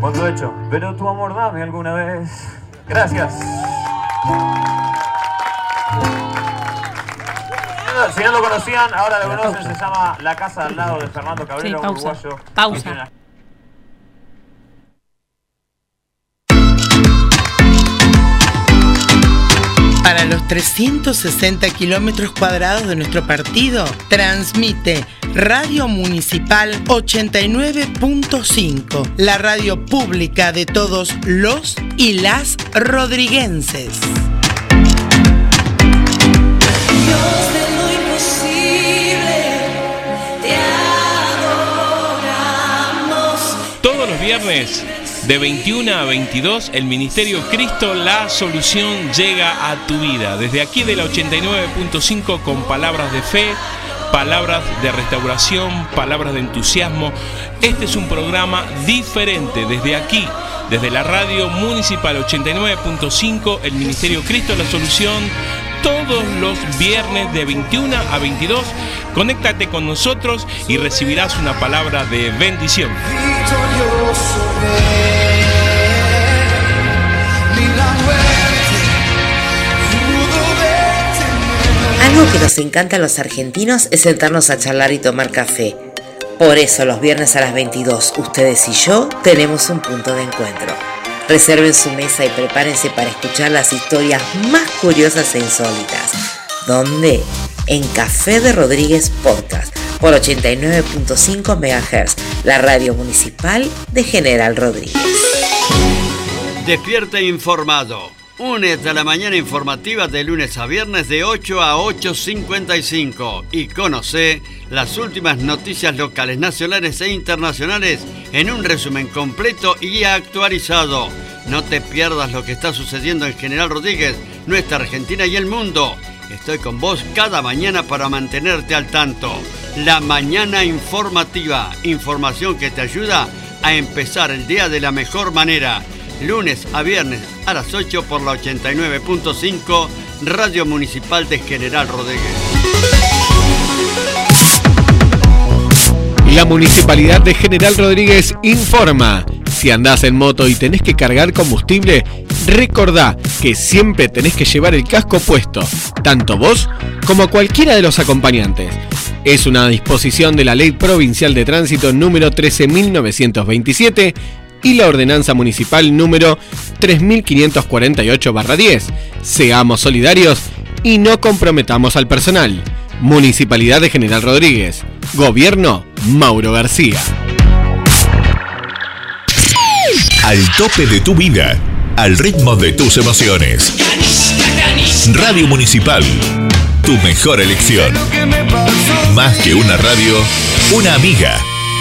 Cuando he hecho, pero tu amor dame alguna vez. Gracias. Si no lo conocían, ahora lo conocen, se llama La Casa al Lado de Fernando Cabrera, un uruguayo. Pausa. Para los 360 kilómetros cuadrados de nuestro partido, transmite Radio Municipal 89.5, la radio pública de todos los y las rodriguenses. Dios de lo imposible, te adoramos. Todos los viernes, de 21 a 22, el Ministerio Cristo La Solución llega a tu vida. Desde aquí de la 89.5 con palabras de fe, palabras de restauración, palabras de entusiasmo. Este es un programa diferente desde aquí, desde la radio municipal 89.5, el Ministerio Cristo La Solución, todos los viernes de 21 a 22. Conéctate con nosotros y recibirás una palabra de bendición. Algo que nos encanta a los argentinos es sentarnos a charlar y tomar café. Por eso los viernes a las 22, ustedes y yo tenemos un punto de encuentro. Reserven su mesa y prepárense para escuchar las historias más curiosas e insólitas. ¿Dónde? En Café de Rodríguez Podcast, por 89.5 MHz, la radio municipal de General Rodríguez. Despierta informado. Únete a la mañana informativa de lunes a viernes de 8 a 8:55 y conoce las últimas noticias locales, nacionales e internacionales en un resumen completo y actualizado. No te pierdas lo que está sucediendo en General Rodríguez, nuestra Argentina y el mundo. Estoy con vos cada mañana para mantenerte al tanto. La mañana informativa, información que te ayuda a empezar el día de la mejor manera. Lunes a viernes a las 8 por la 89.5, Radio Municipal de General Rodríguez. La Municipalidad de General Rodríguez informa. Si andás en moto y tenés que cargar combustible, recordá que siempre tenés que llevar el casco puesto, tanto vos como cualquiera de los acompañantes. Es una disposición de la Ley Provincial de Tránsito número 13.927 y la Ordenanza Municipal número 3548/10. Seamos solidarios y no comprometamos al personal. Municipalidad de General Rodríguez. Gobierno Mauro García. Al tope de tu vida, al ritmo de tus emociones. Radio Municipal, tu mejor elección. Más que una radio, una amiga.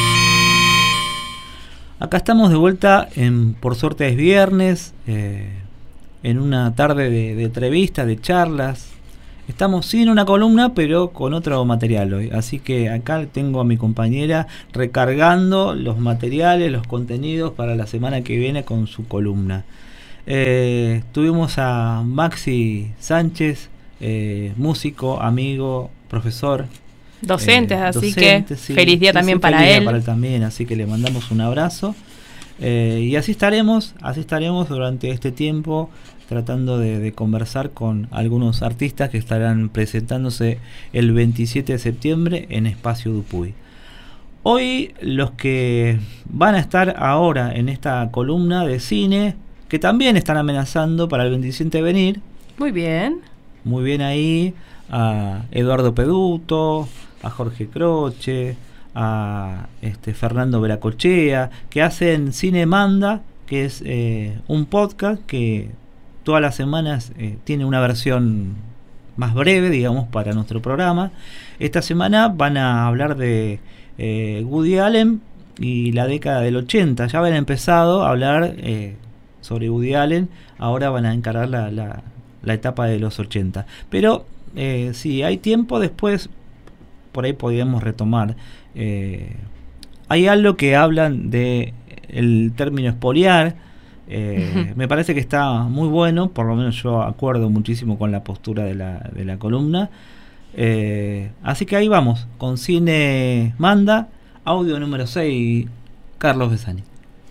Acá estamos de vuelta por suerte es viernes, en una tarde de entrevistas, de charlas. Estamos sin una columna, pero con otro material hoy. Así que acá tengo a mi compañera recargando los materiales, los contenidos para la semana que viene con su columna. Tuvimos a Maxi Sánchez, músico, amigo, profesor. Docentes, así docente, que sí, feliz día también para feliz día él. Para él también, así que le mandamos un abrazo. Y así estaremos durante este tiempo tratando de conversar con algunos artistas que estarán presentándose el 27 de septiembre en Espacio Dupuy. Hoy los que van a estar ahora en esta columna de cine, que también están amenazando para el 27 venir. Muy bien ahí, a Eduardo Peduto, a Jorge Croce, a Fernando Veracochea, que hacen Cine Manda, que es un podcast que todas las semanas tiene una versión más breve, digamos, para nuestro programa. Esta semana van a hablar de Woody Allen y la década del 80. Ya habían empezado a hablar sobre Woody Allen, ahora van a encarar la etapa de los 80. Pero si hay tiempo, después por ahí podríamos retomar. Hay algo que hablan de el término expoliar. Me parece que está muy bueno, por lo menos yo acuerdo muchísimo con la postura de la columna. Así que ahí vamos, con Cine Manda, audio número 6, Carlos Besani.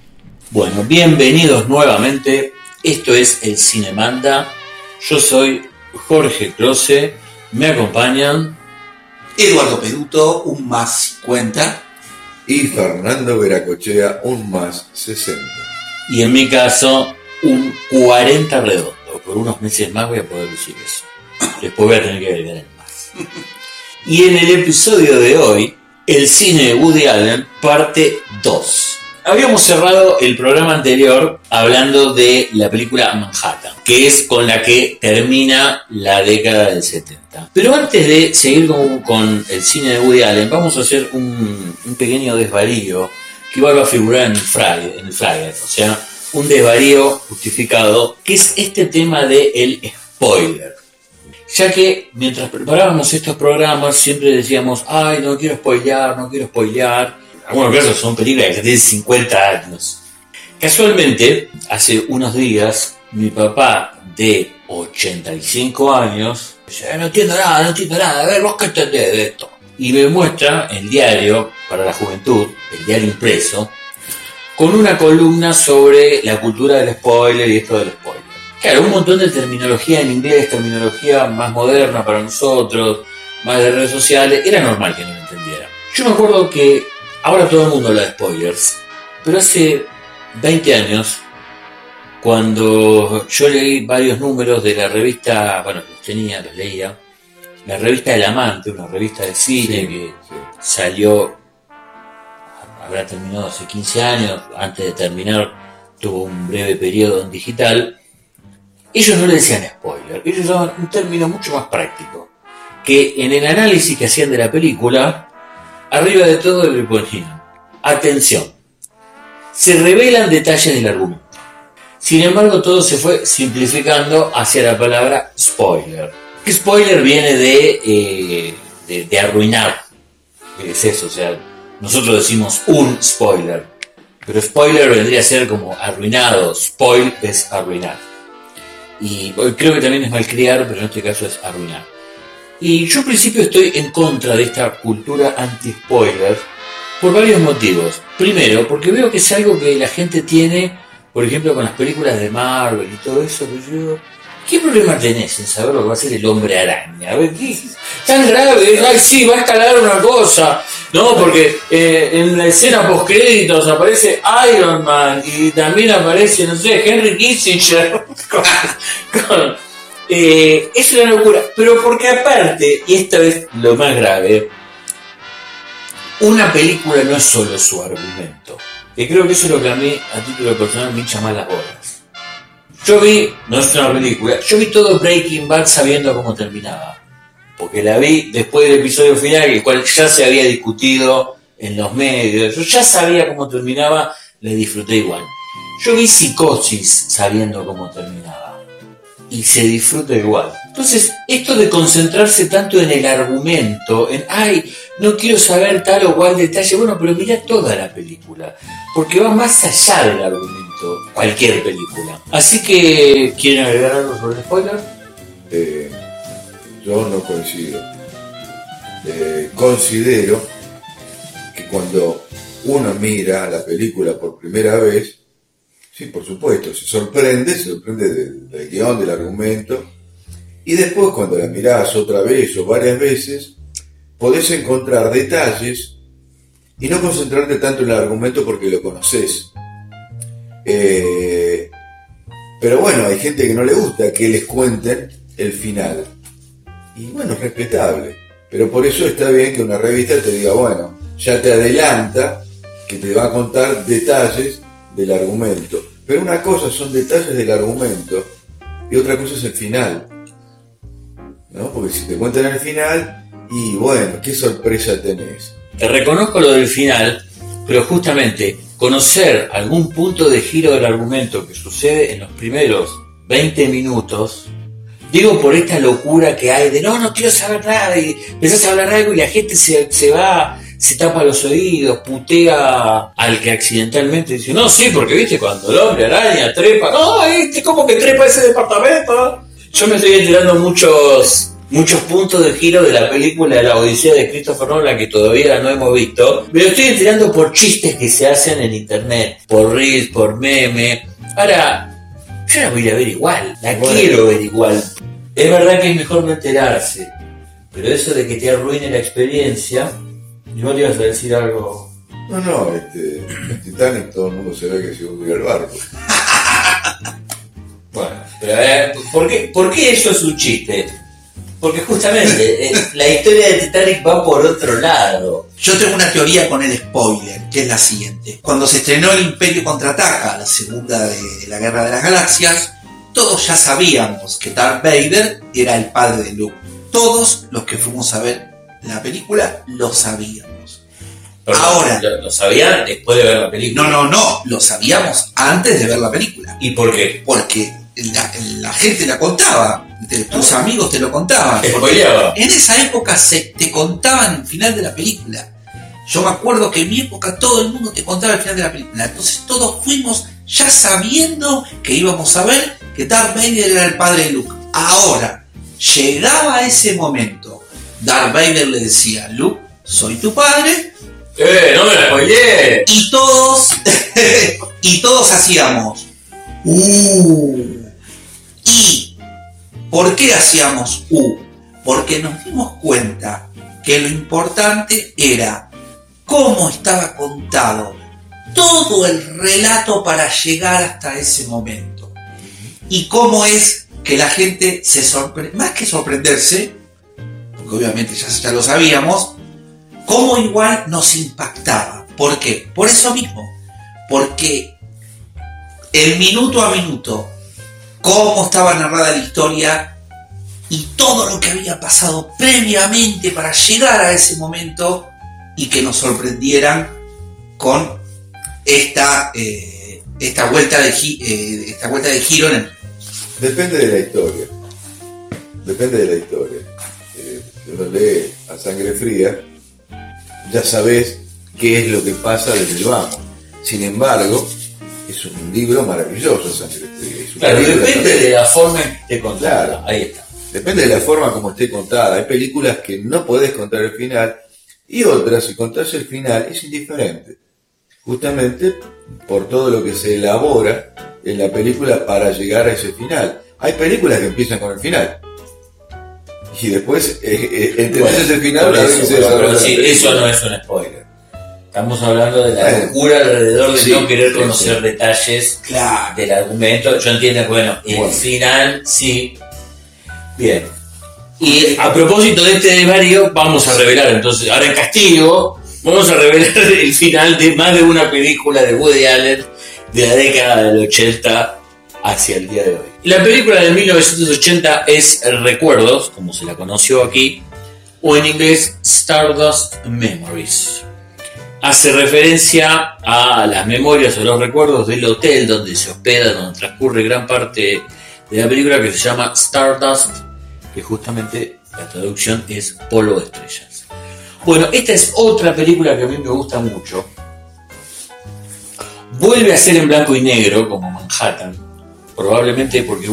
Bueno, bienvenidos nuevamente. Esto es El Cine Manda. Yo soy Jorge Close. Me acompañan Eduardo Peduto, un más 50. Y Fernando Veracochea, un más 60. Y en mi caso, un 40 redondo. Por unos meses más voy a poder decir eso. Después voy a tener que agregar el más. Y en el episodio de hoy, el cine de Woody Allen, parte 2. Habíamos cerrado el programa anterior hablando de la película Manhattan, que es con la que termina la década del 70. Pero antes de seguir con el cine de Woody Allen, vamos a hacer un pequeño desvarío que igual va a figurar en el flyer, o sea, un desvarío justificado, que es este tema del spoiler. Ya que mientras preparábamos estos programas siempre decíamos, ay, no quiero spoilear. En algunos casos son películas que tienen 50 años. Casualmente, hace unos días, mi papá de 85 años, dice, no entiendo nada, a ver, vos qué entendés de esto. Y me muestra el diario para la juventud, el diario impreso, con una columna sobre la cultura del spoiler y esto del spoiler. Claro, un montón de terminología en inglés, terminología más moderna para nosotros, más de redes sociales, era normal que no lo entendiera. Yo me acuerdo que ahora todo el mundo habla de spoilers, pero hace 20 años, cuando yo leí varios números de la revista, bueno, los leía, la revista El Amante, una revista de cine que salió, habrá terminado hace 15 años, antes de terminar tuvo un breve periodo en digital. Ellos no le decían spoiler, ellos usaban un término mucho más práctico, que en el análisis que hacían de la película, arriba de todo le ponían, atención, se revelan detalles del argumento. Sin embargo, todo se fue simplificando hacia la palabra spoiler. ¿Qué spoiler viene de arruinar? Es eso, o sea, nosotros decimos un spoiler, pero spoiler vendría a ser como arruinado, spoil es arruinar. Y creo que también es malcriar, pero en este caso es arruinar. Y yo al principio estoy en contra de esta cultura anti-spoiler por varios motivos. Primero, porque veo que es algo que la gente tiene, por ejemplo, con las películas de Marvel y todo eso, pero yo digo, ¿qué problema tenés en saber lo que va a ser el Hombre Araña? A ver, ¿qué? Tan grave, ay sí, va a escalar una cosa. No, porque en la escena postcréditos aparece Iron Man y también aparece, no sé, Henry Kissinger. Es una locura, pero porque aparte, y esta es lo más grave, una película no es solo su argumento. Y creo que eso es lo que a mí, a título personal, me hincha más las bolas. Yo vi, no es una película, yo vi todo Breaking Bad sabiendo cómo terminaba. Porque la vi después del episodio final, el cual ya se había discutido en los medios. Yo ya sabía cómo terminaba, la disfruté igual. Yo vi Psicosis sabiendo cómo terminaba. Y se disfruta igual. Entonces, esto de concentrarse tanto en el argumento, en, ay, no quiero saber tal o cual detalle, bueno, pero mirá toda la película. Porque va más allá del argumento, cualquier película. Así que, ¿quieren agregar algo sobre el spoiler? Yo no coincido. Considero que cuando uno mira la película por primera vez, sí, por supuesto, se sorprende del guión, del argumento, y después cuando la mirás otra vez o varias veces, podés encontrar detalles y no concentrarte tanto en el argumento porque lo conocés. Pero bueno, hay gente que no le gusta que les cuenten el final. Y bueno, es respetable. Pero por eso está bien que una revista te diga, bueno, ya te adelanta que te va a contar detalles del argumento. Pero una cosa son detalles del argumento y otra cosa es el final, ¿no? Porque si te cuentan el final, y bueno, ¿qué sorpresa tenés? Te reconozco lo del final, pero justamente conocer algún punto de giro del argumento que sucede en los primeros 20 minutos, digo por esta locura que hay de no quiero saber nada, y empezás a hablar algo y la gente se va, se tapa los oídos, putea al que accidentalmente dice, no, sí, porque viste cuando el Hombre Araña trepa, no, ¿cómo que trepa ese departamento? Yo me estoy enterando muchos muchos puntos de giro de la película de la Odisea de Christopher Nolan que todavía no hemos visto. Me lo estoy enterando por chistes que se hacen en internet, por reels, por meme. Ahora, yo la voy a ver igual, quiero ver igual. Es verdad que es mejor no enterarse, pero eso de que te arruine la experiencia, ¿no te ibas a decir algo? No, en Titanic todo el mundo se ve que se hundió el barco. Bueno, pero ¿por qué eso es un chiste? Porque justamente la historia de Titanic va por otro lado. Yo tengo una teoría con el spoiler, que es la siguiente. Cuando se estrenó El Imperio Contraataca, la segunda de la Guerra de las Galaxias, todos ya sabíamos que Darth Vader era el padre de Luke. Todos los que fuimos a ver la película lo sabíamos. Pero ahora, ¿lo sabían después de ver la película? No, lo sabíamos antes de ver la película. ¿Y por qué? Porque la gente la contaba, tus amigos te lo contaban. En esa época te contaban el final de la película. Yo me acuerdo que en mi época todo el mundo te contaba el final de la película. Entonces todos fuimos ya sabiendo que íbamos a ver que Darth Vader era el padre de Luke. Ahora, llegaba ese momento, Darth Vader le decía: Luke, soy tu padre. No me la spoileé. Y todos hacíamos ¿Y por qué hacíamos Porque nos dimos cuenta que lo importante era cómo estaba contado todo el relato para llegar hasta ese momento. Y cómo es que la gente se sorprende, más que sorprenderse, porque obviamente ya lo sabíamos, cómo igual nos impactaba. ¿Por qué? Por eso mismo. Porque el minuto a minuto, cómo estaba narrada la historia y todo lo que había pasado previamente para llegar a ese momento y que nos sorprendieran con esta vuelta de giro en el... Depende de la historia. Si uno lee A Sangre Fría, ya sabes qué es lo que pasa desde el vamos. Sin embargo, es un libro maravilloso, Sangre Fría. Claro, depende de la forma en que esté contada. Claro, ahí está. Depende de la forma como esté contada. Hay películas que no podés contar el final y otras, si contás el final, es indiferente. Justamente por todo lo que se elabora en la película para llegar a ese final. Hay películas que empiezan con el final. Y después, entendés ese final... Pero sí, eso no es un spoiler. Estamos hablando de la locura alrededor de no querer conocer detalles del argumento. Yo entiendo que, el final, sí. Bien. Y a propósito de este desvarío, vamos a revelar entonces, ahora en castigo, vamos a revelar el final de más de una película de Woody Allen de la década del 80 hacia el día de hoy. La película de 1980 es Recuerdos, como se la conoció aquí, o en inglés Stardust Memories. Hace referencia a las memorias o los recuerdos del hotel donde se hospeda, donde transcurre gran parte de la película, que se llama Stardust, que justamente la traducción es polvo de estrellas. Bueno, esta es otra película que a mí me gusta mucho. Vuelve a ser en blanco y negro, como Manhattan, probablemente porque